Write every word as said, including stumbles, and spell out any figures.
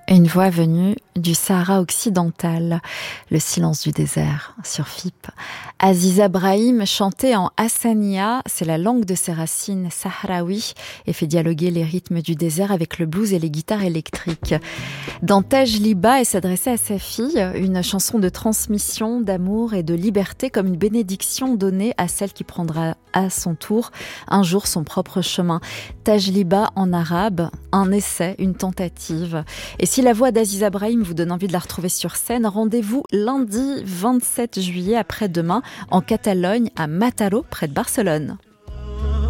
Une voix venue du Sahara occidental, le silence du désert sur F I P. Aziza Brahim chantait en hassania, c'est la langue de ses racines sahraouis et fait dialoguer les rythmes du désert avec le blues et les guitares électriques. Dans Tajliba, elle s'adressait à sa fille, une chanson de transmission, d'amour et de liberté comme une bénédiction donnée à celle qui prendra à son tour un jour son propre chemin. Tajliba en arabe, un essai, une tentative. Et si la voix d'Aziza Brahim vous donne envie de la retrouver sur scène, rendez-vous lundi vingt-sept juillet après-demain en Catalogne, à Mataró, près de Barcelone.